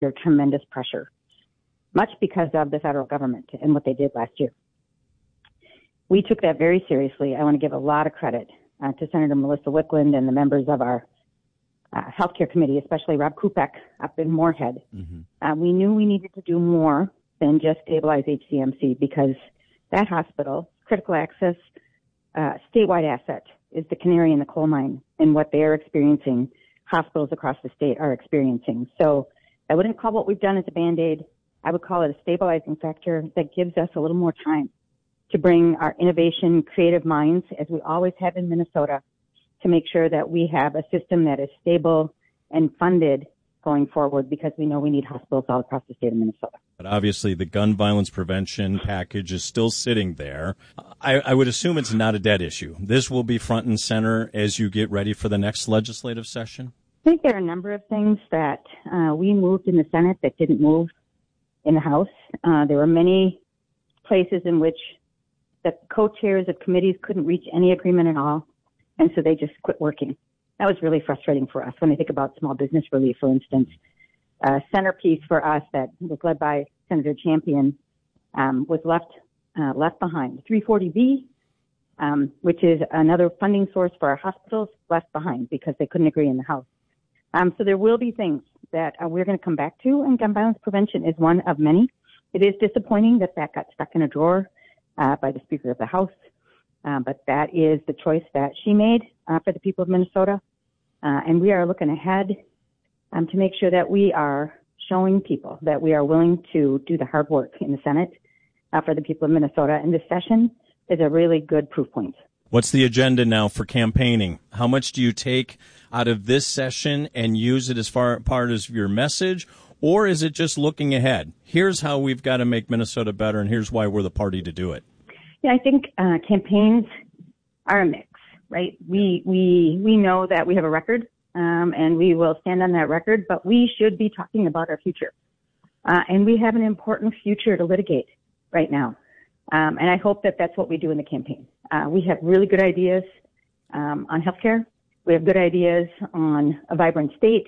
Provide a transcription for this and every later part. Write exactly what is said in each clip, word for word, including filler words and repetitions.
under tremendous pressure, much because of the federal government and what they did last year. We took that very seriously. I want to give a lot of credit uh, to Senator Melissa Wickland and the members of our uh, healthcare committee, especially Rob Kupek up in Moorhead. Mm-hmm. Uh, we knew we needed to do more than just stabilize H C M C because that hospital, critical access, uh, statewide asset, is the canary in the coal mine in what they are experiencing, hospitals across the state are experiencing. So I wouldn't call what we've done as a Band-Aid. I would call it a stabilizing factor that gives us a little more time to bring our innovation, creative minds, as we always have in Minnesota, to make sure that we have a system that is stable and funded going forward, because we know we need hospitals all across the state of Minnesota. But obviously the gun violence prevention package is still sitting there. I, I would assume it's not a dead issue. This will be front and center as you get ready for the next legislative session? I think there are a number of things that uh, we moved in the Senate that didn't move in the House. Uh, there were many places in which the co-chairs of committees couldn't reach any agreement at all, and so they just quit working. That was really frustrating for us when I think about small business relief, for instance. A centerpiece for us that was led by Senator Champion um, was left uh, left behind. three forty B, um, which is another funding source for our hospitals, left behind because they couldn't agree in the House. Um, so there will be things that uh, we're going to come back to, and gun violence prevention is one of many. It is disappointing that that got stuck in a drawer uh, by the Speaker of the House, uh, but that is the choice that she made uh, for the people of Minnesota. Uh, and we are looking ahead um, to make sure that we are showing people that we are willing to do the hard work in the Senate uh, for the people of Minnesota. And this session is a really good proof point. What's the agenda now for campaigning? How much do you take out of this session and use it as far part as your message? Or is it just looking ahead? Here's how we've got to make Minnesota better, and here's why we're the party to do it. Yeah, I think uh, campaigns are a mix. Right. We, we, we know that we have a record, um, and we will stand on that record, but we should be talking about our future. Uh, and we have an important future to litigate right now. Um, and I hope that that's what we do in the campaign. Uh, we have really good ideas, um, on healthcare. We have good ideas on a vibrant state.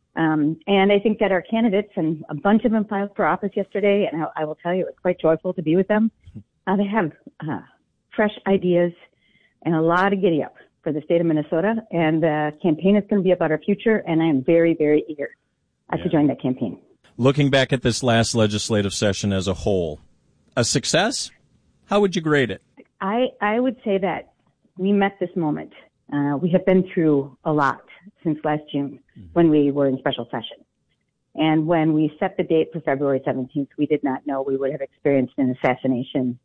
Um, and I think that our candidates, and a bunch of them filed for office yesterday, and I, I will tell you, it was quite joyful to be with them. Uh, they have, uh, fresh ideas and a lot of giddy up for the state of Minnesota. And the campaign is going to be about our future, and I am very, very eager uh, yeah. to join that campaign. Looking back at this last legislative session as a whole, a success? How would you grade it? I, I would say that we met this moment. Uh, we have been through a lot since last June mm-hmm. when we were in special session. And when we set the date for February seventeenth, we did not know we would have experienced an assassination,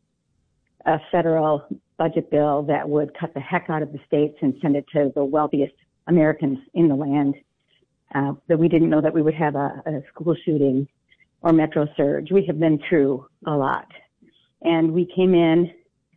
a federal budget bill that would cut the heck out of the states and send it to the wealthiest Americans in the land, uh, that we didn't know that we would have a, a school shooting or metro surge. We have been through a lot. And we came in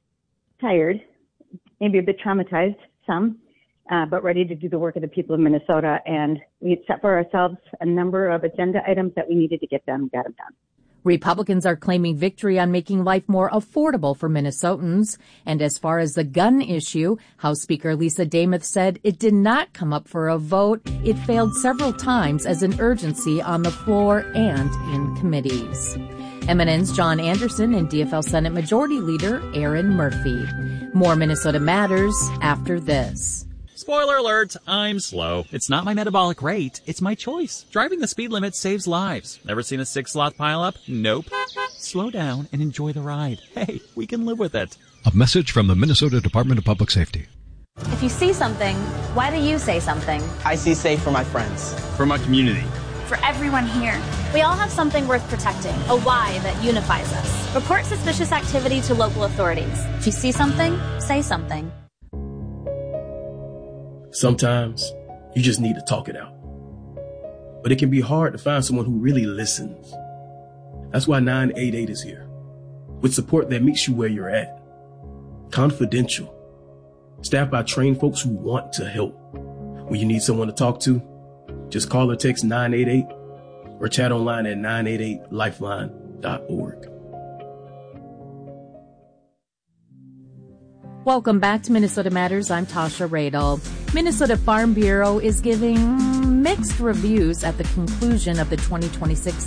tired, maybe a bit traumatized, some, uh, but ready to do the work of the people of Minnesota. And we had set for ourselves a number of agenda items that we needed to get done, got them done. Republicans are claiming victory on making life more affordable for Minnesotans. And as far as the gun issue, House Speaker Lisa Demuth said it did not come up for a vote. It failed several times as an urgency on the floor and in committees. M N N's John Anderson and D F L Senate Majority Leader Aaron Murphy. More Minnesota Matters after this. Spoiler alert, I'm slow. It's not my metabolic rate, it's my choice. Driving the speed limit saves lives. Never seen a six-slot pileup? Nope. Slow down and enjoy the ride. Hey, we can live with it. A message from the Minnesota Department of Public Safety. If you see something, why do you say something? I see safe for my friends. For my community. For everyone here. We all have something worth protecting, a why that unifies us. Report suspicious activity to local authorities. If you see something, say something. Sometimes you just need to talk it out. But it can be hard to find someone who really listens. That's why nine eight eight is here, with support that meets you where you're at. Confidential. Staffed by trained folks who want to help. When you need someone to talk to, just call or text nine eight eight or chat online at nine eight eight lifeline dot org. Welcome back to Minnesota Matters. I'm Tasha Radel. Minnesota Farm Bureau is giving mixed reviews at the conclusion of the twenty twenty-six